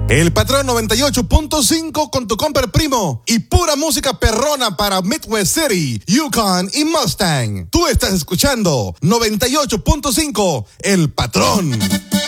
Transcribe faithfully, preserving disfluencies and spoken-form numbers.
El Patrón noventa y ocho punto cinco con tu comper primo y pura música perrona para Midwest City, Yukon y Mustang. Tú estás escuchando noventa y ocho punto cinco, El Patrón.